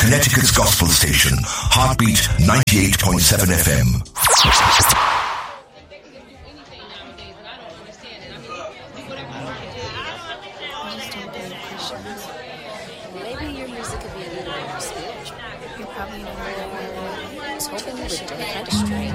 Connecticut's gospel station, Heartbeat 98.7 FM. Maybe your music could be a little more spiritual. You're probably I was hoping you would kind of straight.